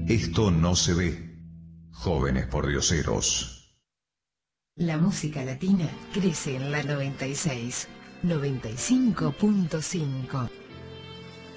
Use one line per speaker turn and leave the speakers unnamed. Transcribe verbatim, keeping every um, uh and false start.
Esto no se ve. Jóvenes pordioseros.
La música latina crece en la noventa y seis, noventa y cinco punto cinco.